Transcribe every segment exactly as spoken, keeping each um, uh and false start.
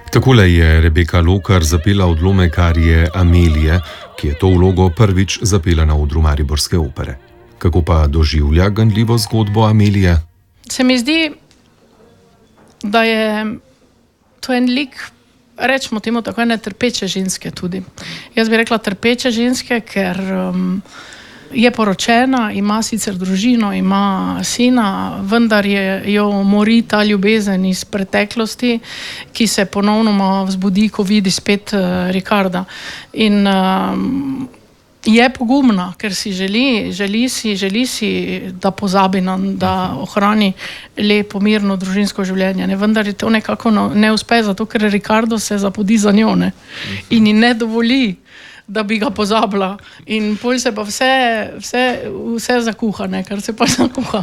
Takole je Rebeka Lokar zapela odlomek arije Amelije, ki je to vlogo prvič zapela na odru mariborske opere. Kako pa doživlja ganljivo zgodbo Amelije? Se mi zdi, da je to en lik, rečemo temu tako, ene trpeče ženske tudi. Jaz bi rekla trpeče ženske, ker um, je poročena, ima sicer družino, ima sina, vendar je, jo mori ta ljubezen iz preteklosti, ki se ponovno vzbudi, ko vidi spet uh, Ricarda. In um, je pogumna, ker si želi, želi si, želi si, da pozabi, na, da ohrani lepo, mirno družinsko življenje. Ne? Vendar je to nekako ne uspe, zato ker Ricardo se zapodi za njo, ne? In ji ne dovoli, da bi ga pozabila. In pol se pa vse, vse, vse zakuha, ne? Kar se pa zakuha.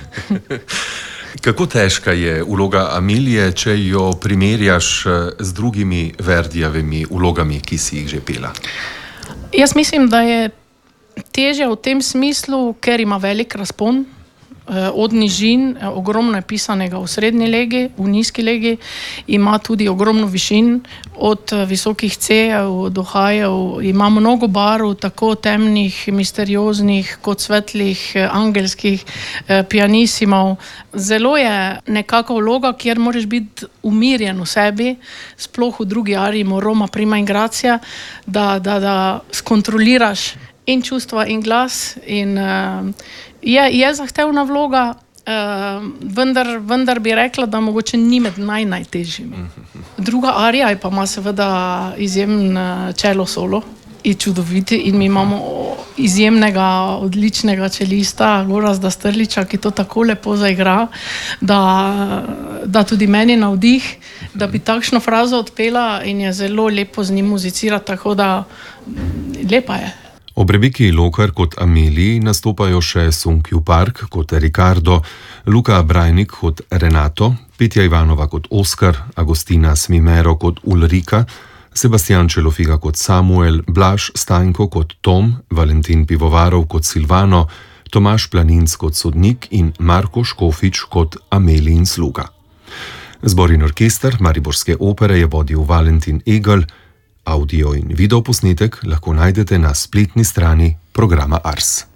Kako težka je vloga Amelije, če jo primerjaš z drugimi Verdijevimi vlogami, ki si jih že pela? Jaz mislim, da je težja v tem smislu, ker ima velik razpon od nižin, ogromno je pisanega v srednji legi, v nizki legi, ima tudi ogromno višin, od visokih C-jev do H-jev, ima mnogo barv, tako temnih, misterioznih, kot svetlih, angelskih, pianissimov. Zelo je nekako vloga, kjer moraš biti umirjen v sebi, sploh v drugi ariji Roma prima in gracia, da, da, da skontroliraš in čustva in glas. In, uh, je, je zahtevna vloga, uh, vendar, vendar bi rekla, da mogoče ni med naj, najtežjimi. Druga arija je pa ima seveda izjemen čelo solo in čudoviti, in mi imamo izjemnega, odličnega čelista Gorazda Strliča, ki to tako lepo zaigra, da, da tudi meni navdih, da bi takšno frazo odpela, in je zelo lepo z njim muzicirati, tako da lepa je. Ob Rebeki Lokar kot Ameliji nastopajo še Sunkju Park kot Ricardo, Luka Brajnik kot Renato, Petja Ivanova kot Oskar, Agostina Smimero kot Ulrika, Sebastian Čelofiga kot Samuel, Blaž Stanjko kot Tom, Valentin Pivovarov kot Silvano, Tomaž Planinc kot sodnik in Marko Škofič kot Amelijin sluga. Zbor in orkester mariborske opere je vodil Valentin Egel. Audio in video posnetek lahko najdete na spletni strani programa Ars.